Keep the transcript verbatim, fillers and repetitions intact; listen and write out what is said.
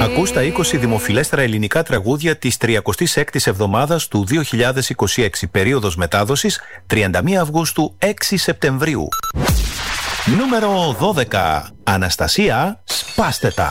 Ακούς τα είκοσι δημοφιλέστερα ελληνικά τραγούδια της τριακοστής έκτης εβδομάδας του δύο χιλιάδες είκοσι έξι. Περίοδος μετάδοσης τριάντα μία Αυγούστου έξι Σεπτεμβρίου. Νούμερο δώδεκα. Αναστασία, σπάστε τα.